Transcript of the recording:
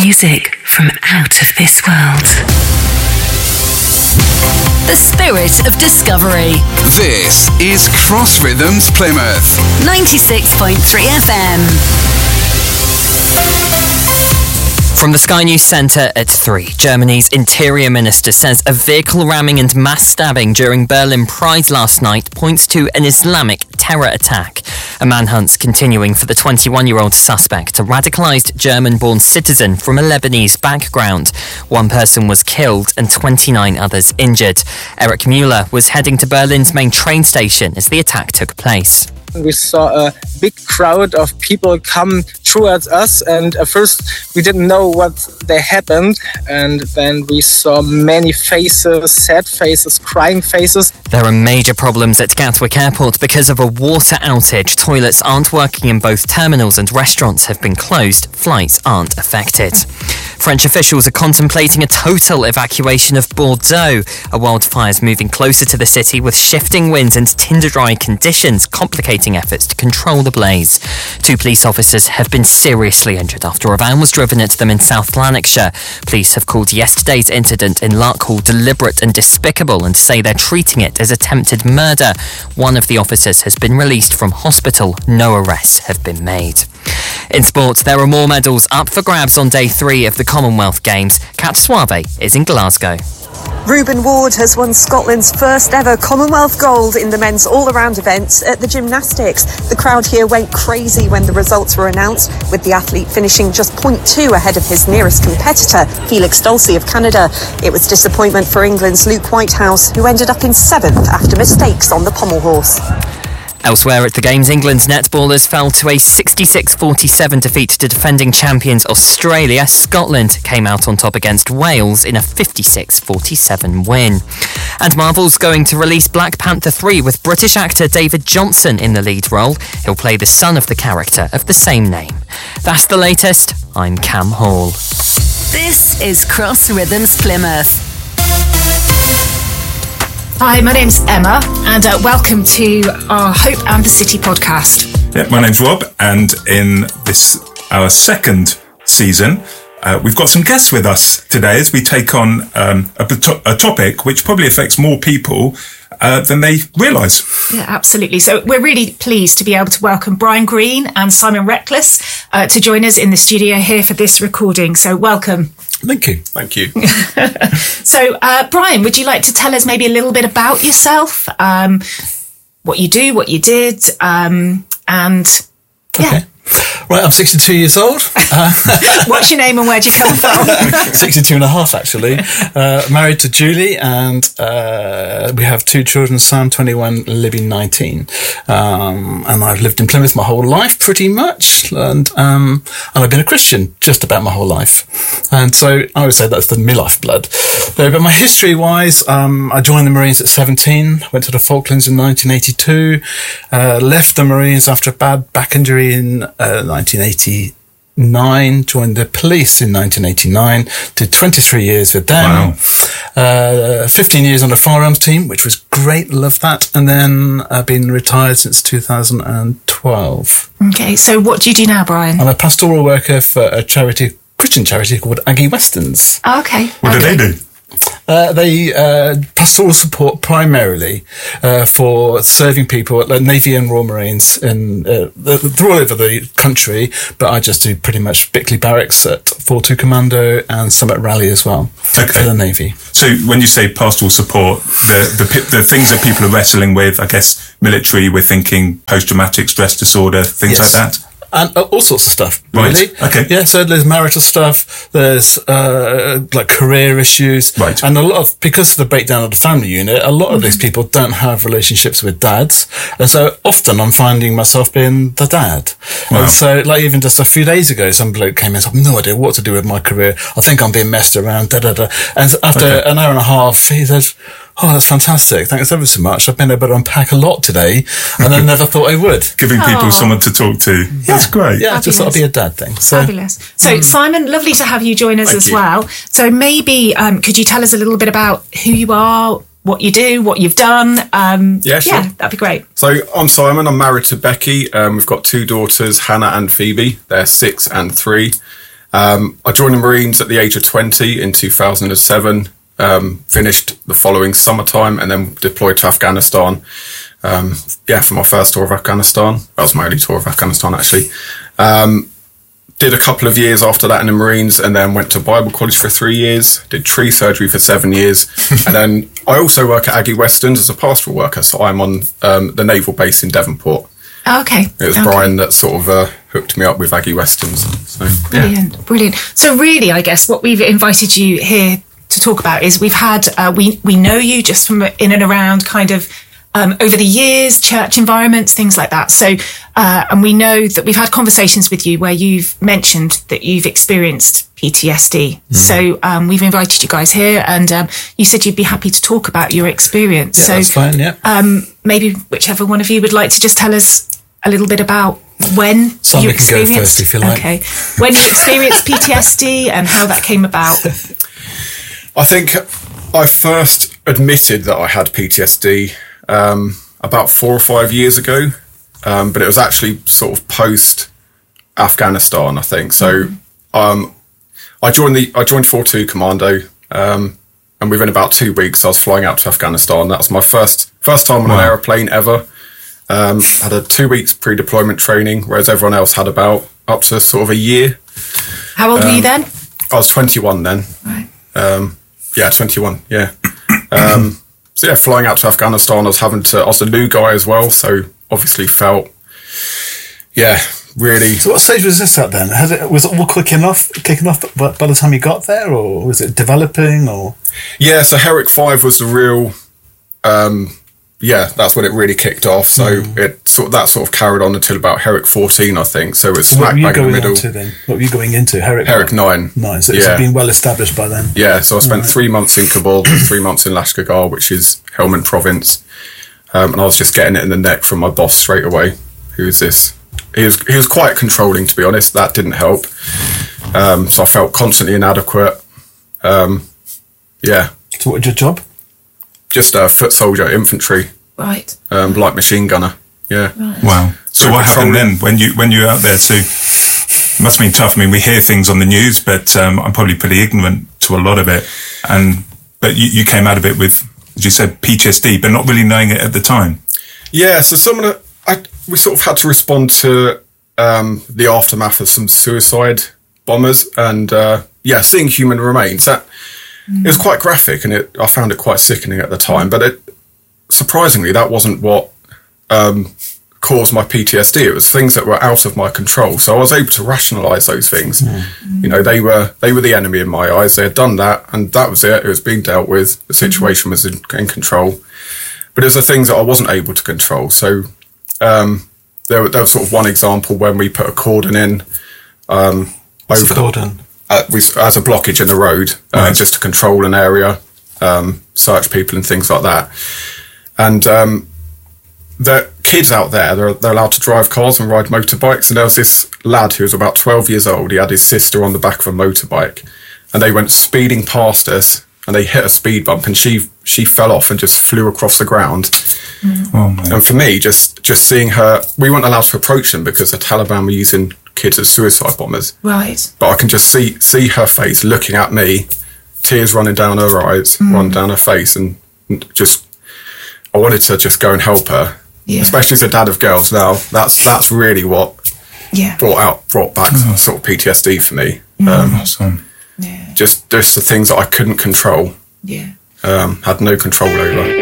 Music from out of this world. The spirit of discovery. This is Cross Rhythms Plymouth. 96.3 FM. From the Sky News Centre at 3, Germany's Interior Minister says a vehicle ramming and mass stabbing during Berlin Pride last night points to an Islamic terror attack. A manhunt's continuing for the 21-year-old suspect, a radicalised German-born citizen from a Lebanese background. One person was killed and 29 others injured. Eric Mueller was heading to Berlin's main train station as the attack took place. We saw a big crowd of people come towards us, and at first we didn't know what they happened, and then we saw many faces, sad faces, crying faces. There are major problems at Gatwick Airport because of a water outage. Toilets aren't working in both terminals and restaurants have been closed. Flights aren't affected. French officials are contemplating a total evacuation of Bordeaux. A wildfire's moving closer to the city with shifting winds and tinder-dry conditions complicating efforts to control the blaze. 2 police officers have been seriously injured after a van was driven at them in South Lanarkshire. Police have called yesterday's incident in Larkhall deliberate and despicable and say they're treating it as attempted murder. One of the officers has been released from hospital. No arrests have been made. In sport, there are more medals up for grabs on day 3 of the Commonwealth Games. Kat Suave is in Glasgow. Reuben Ward has won Scotland's first ever Commonwealth gold in the men's all-around events at the gymnastics. The crowd here went crazy when the results were announced, with the athlete finishing just 0.2 ahead of his nearest competitor, Felix Dulcie of Canada. It was disappointment for England's Luke Whitehouse, who ended up in 7th after mistakes on the pommel horse. Elsewhere at the Games, England's netballers fell to a 66-47 defeat to defending champions Australia. Scotland came out on top against Wales in a 56-47 win. And Marvel's going to release Black Panther 3 with British actor David Johnson in the lead role. He'll play the son of the character of the same name. That's the latest. I'm Cam Hall. This is Cross Rhythms Plymouth. Hi, my name's Emma, and welcome to our Hope and the City podcast. Yeah, my name's Rob, and in this, our second season, we've got some guests with us today as we take on a topic which probably affects more people than they realise. Yeah, absolutely. So we're really pleased to be able to welcome Brian Green and Simon Reckless to join us in the studio here for this recording. So welcome. Thank you. Thank you. So, Brian, would you like to tell us maybe a little bit about yourself, what you do, what you did, and yeah. Okay. Right, I'm 62 years old. What's your name and where do you come from? 62 and a half, actually. Married to Julie, and we have 2 children, Sam, 21, Libby, 19. And I've lived in Plymouth my whole life, pretty much. And I've been a Christian just about my whole life. And so I would say that's the midlife blood. But my history-wise, I joined the Marines at 17, went to the Falklands in 1982, left the Marines after a bad back injury in 1989, joined the police in 1989, did 23 years with them. Wow. 15 years on the firearms team, which was great, loved that. And then I've been retired since 2012. Okay, so what do you do now, Brian? I'm a pastoral worker for a Christian charity called Aggie Westerns. Oh, okay. What do they do? They pastoral support primarily for serving people at the Navy and Royal Marines and they're all over the country, but I just do pretty much Bickley Barracks at 4-2 Commando and some at Raleigh as well for the Navy. So when you say pastoral support, the things that people are wrestling with, I guess military, we're thinking post-traumatic stress disorder, things like that? And all sorts of stuff, really. Right. Okay. Yeah, so there's marital stuff, there's like career issues. Right. And a lot of, because of the breakdown of the family unit, a lot of these people don't have relationships with dads. And so often I'm finding myself being the dad. Wow. And so like even just a few days ago, some bloke came in and said, I've no idea what to do with my career. I think I'm being messed around, da-da-da. And after an hour and a half, he said, oh, that's fantastic. Thanks ever so much. I've been able to unpack a lot today, and I never thought I would. Giving people someone to talk to. That's great. Yeah, just thought it'd be a dad thing. So. Fabulous. So, Simon, lovely to have you join us well. So maybe could you tell us a little bit about who you are, what you do, what you've done? Yeah, sure. Yeah, that'd be great. So I'm Simon. I'm married to Becky. We've got 2 daughters, Hannah and Phoebe. They're 6 and 3. I joined the Marines at the age of 20 in 2007, finished the following summertime, and then deployed to Afghanistan. For my first tour of Afghanistan. That was my only tour of Afghanistan, actually. Did a couple of years after that in the Marines, and then went to Bible college for 3 years, did tree surgery for 7 years. And then I also work at Aggie Westerns as a pastoral worker, so I'm on the naval base in Devonport. Okay. It was Brian that sort of hooked me up with Aggie Westerns. So, Brilliant. So really, I guess what we've invited you here to talk about is we've had, we know you just from in and around kind of over the years, church environments, things like that. So, and we know that we've had conversations with you where you've mentioned that you've experienced PTSD. So we've invited you guys here, and you said you'd be happy to talk about your experience. Yeah, so that's fine, yeah. Maybe whichever one of you would like to just tell us a little bit about when Simon you can go experienced. first if you like. Okay, when you experienced PTSD and how that came about. I think I first admitted that I had PTSD about 4 or 5 years ago, but it was actually sort of post Afghanistan, I think. So I joined 4-2 Commando, and within about 2 weeks I was flying out to Afghanistan. That was my first time on an aeroplane ever. Had a 2 weeks pre-deployment training, whereas everyone else had about up to sort of a year. How old were you then? I was 21 then. Right. 21. Yeah. So yeah, flying out to Afghanistan, I was a new guy as well, so obviously felt, really. So what stage was this at then? Was it all kicking off by the time you got there, or was it developing, or? Yeah, so Herrick 5 was the real, that's when it really kicked off. So that sort of carried on until about Herrick 14, I think. So it was smack bang in the middle. What were you going into? Herrick 9. 9. So it's been well established by then. Yeah, so I spent 3 months in Kabul, 3 months in Lashkar, which is Helmand province. And I was just getting it in the neck from my boss straight away. Who is this? He was quite controlling, to be honest. That didn't help. So I felt constantly inadequate. So what was your job? Just a foot soldier, infantry. Right. Light machine gunner. Yeah. Right. Wow. So what happened then when you were out there? So it must have been tough. I mean, we hear things on the news, but I'm probably pretty ignorant to a lot of it. But you came out of it with, as you said, PTSD, but not really knowing it at the time. Yeah. So we sort of had to respond to the aftermath of some suicide bombers, and seeing human remains. It was quite graphic, and I found it quite sickening at the time. But surprisingly, that wasn't what caused my PTSD. It was things that were out of my control. So I was able to rationalise those things. You know, they were the enemy in my eyes. They had done that, and that was it. It was being dealt with. The situation was in control. But there's the things that I wasn't able to control. So there was sort of one example when we put a cordon in What's a cordon? As a blockage in the road, just to control an area, search people and things like that. And the kids out there, they're allowed to drive cars and ride motorbikes. And there was this lad who was about 12 years old. He had his sister on the back of a motorbike, and they went speeding past us, and they hit a speed bump, and she fell off and just flew across the ground. Oh, man. And for me, just seeing her, we weren't allowed to approach them because the Taliban were using kids as suicide bombers. Right. But I can just see her face looking at me, tears running down her eyes, running down her face, and just I wanted to just go and help her. Yeah. Especially as a dad of girls now, that's really what brought back sort of PTSD for me. Awesome. Just the things that I couldn't control. Yeah. Had no control over.